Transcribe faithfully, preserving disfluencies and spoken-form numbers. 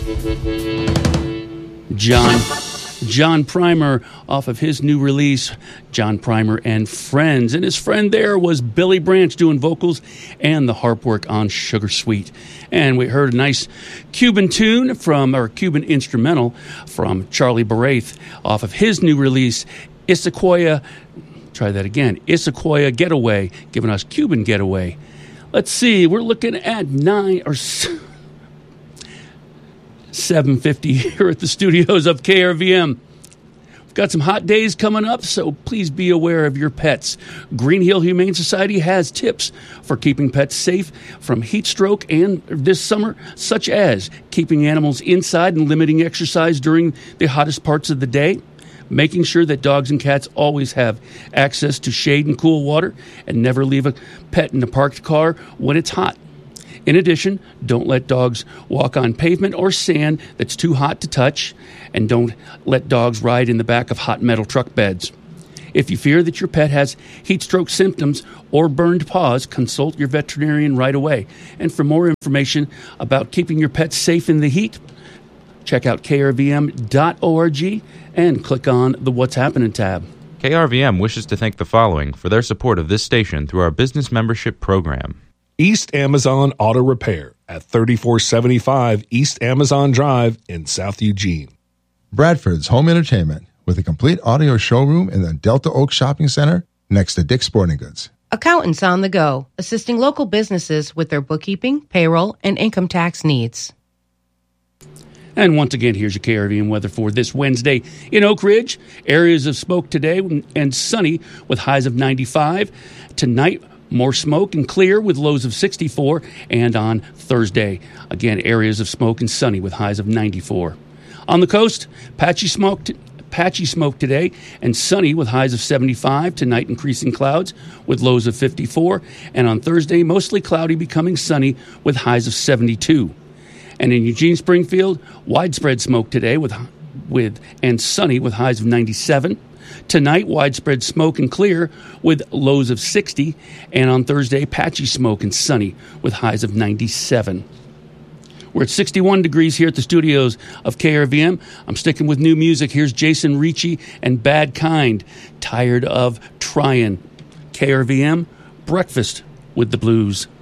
John John Primer off of his new release, John Primer and Friends. And his friend there was Billy Branch doing vocals and the harp work on Sugar Sweet. And we heard a nice Cuban tune from, or Cuban instrumental from Charlie Baraith off of his new release, Issaquoia. Try that again. Issaquoia Getaway, giving us Cuban Getaway. Let's see, we're looking at nine or seven fifty here at the studios of K R V M. We've got some hot days coming up, so please be aware of your pets. Green Hill Humane Society has tips for keeping pets safe from heat stroke and this summer, such as keeping animals inside and limiting exercise during the hottest parts of the day, making sure that dogs and cats always have access to shade and cool water, and never leave a pet in a parked car when it's hot. In addition, don't let dogs walk on pavement or sand that's too hot to touch, and don't let dogs ride in the back of hot metal truck beds. If you fear that your pet has heat stroke symptoms or burned paws, consult your veterinarian right away. And for more information about keeping your pets safe in the heat, check out K R V M dot org and click on the What's Happening tab. K R V M wishes to thank the following for their support of this station through our business membership program. East Amazon Auto Repair at thirty-four seventy-five East Amazon Drive in South Eugene. Bradford's Home Entertainment with a complete audio showroom in the Delta Oak Shopping Center next to Dick's Sporting Goods. Accountants on the go, assisting local businesses with their bookkeeping, payroll, and income tax needs. And once again, here's your K R V M weather for this Wednesday in Oak Ridge. Areas of smoke today and sunny with highs of ninety-five. Tonight, more smoke and clear with lows of sixty-four. And on Thursday, again, areas of smoke and sunny with highs of ninety-four. On the coast, patchy smoke, t- patchy smoke today and sunny with highs of seventy-five. Tonight, increasing clouds with lows of fifty-four. And on Thursday, mostly cloudy, becoming sunny with highs of seventy-two. And in Eugene Springfield, widespread smoke today with with and sunny with highs of ninety-seven. Tonight, widespread smoke and clear with lows of sixty. And on Thursday, patchy smoke and sunny with highs of ninety-seven. We're at sixty-one degrees here at the studios of K R V M. I'm sticking with new music. Here's Jason Ricci and Bad Kind, Tired of Trying. K R V M, Breakfast with the Blues.